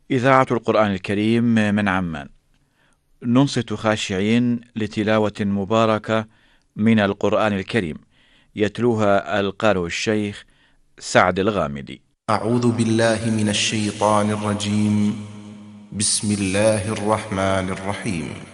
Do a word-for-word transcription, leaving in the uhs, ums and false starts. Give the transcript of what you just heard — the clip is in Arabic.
إذاعة القرآن الكريم من عمان، ننصت خاشعين لتلاوة مباركة من القرآن الكريم، يتلوها القارئ الشيخ سعد الغامدي. أعوذ بالله من الشيطان الرجيم. بسم الله الرحمن الرحيم.